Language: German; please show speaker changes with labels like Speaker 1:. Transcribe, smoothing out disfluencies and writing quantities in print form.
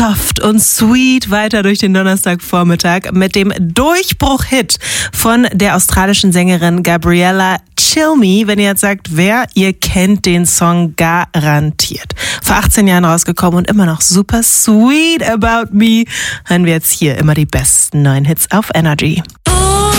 Speaker 1: soft und sweet weiter durch den Donnerstagvormittag mit dem Durchbruch-Hit von der australischen Sängerin Gabriella, Chill Me. Wenn ihr jetzt sagt, wer, ihr kennt den Song garantiert. Vor 18 Jahren rausgekommen und immer noch super sweet about me. Hören wir jetzt hier immer die besten neuen Hits auf Energy.